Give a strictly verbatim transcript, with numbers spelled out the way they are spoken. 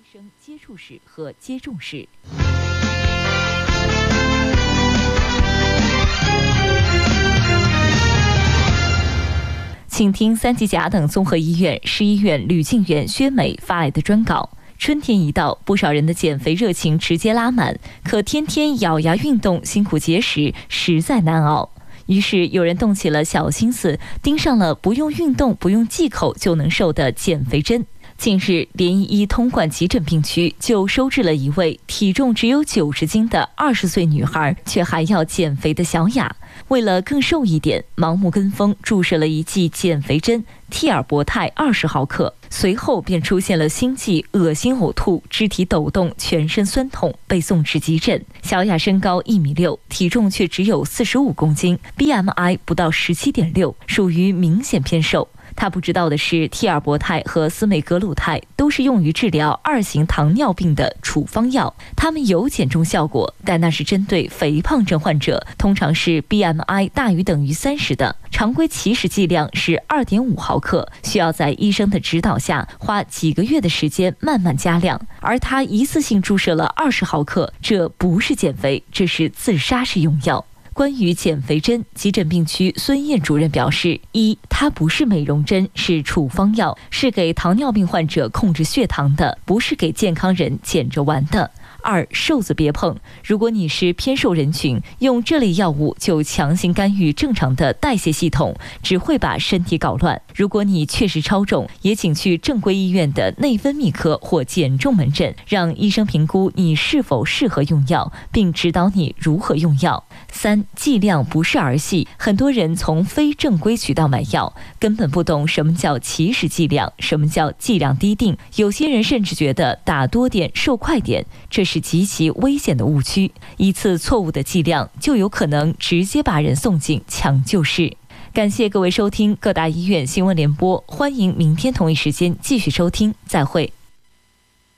生接触史和接种史。请听三级甲等综合医院市医院吕静媛、薛美发来的专稿。春天一到，不少人的减肥热情直接拉满，可天天咬牙运动、辛苦节食，实在难熬。于是有人动起了小心思，盯上了不用运动、不用忌口就能瘦的减肥针。近日，联医通贯急诊病区就收治了一位体重只有九十斤的二十岁女孩，却还要减肥的小雅。为了更瘦一点，盲目跟风注射了一剂减肥针替尔博泰二十毫克，随后便出现了心悸、恶心、呕吐、肢体抖动、全身酸痛，被送至急诊。小雅身高一米六，体重却只有四十五公斤 ，B M I 不到十七点六，属于明显偏瘦。他不知道的是，替尔博泰和司美格鲁肽都是用于治疗二型糖尿病的处方药，它们有减重效果，但那是针对肥胖症患者，通常是 B M I 大于等于三十的，常规起始剂量是 二点五毫克，需要在医生的指导下花几个月的时间慢慢加量。而他一次性注射了二十毫克，这不是减肥，这是自杀式用药。关于减肥针，急诊病区孙燕主任表示：一，它不是美容针，是处方药，是给糖尿病患者控制血糖的，不是给健康人捡着玩的。二，瘦子别碰，如果你是偏瘦人群，用这类药物就强行干预正常的代谢系统，只会把身体搞乱。如果你确实超重，也请去正规医院的内分泌科或减重门诊，让医生评估你是否适合用药，并指导你如何用药。三，剂量不是儿戏，很多人从非正规渠道买药，根本不懂什么叫起始剂量，什么叫剂量低定，有些人甚至觉得打多点瘦快点，这是极其危险的误区，一次错误的剂量就有可能直接把人送进抢救室。感谢各位收听各大医院新闻联播，欢迎明天同一时间继续收听，再会。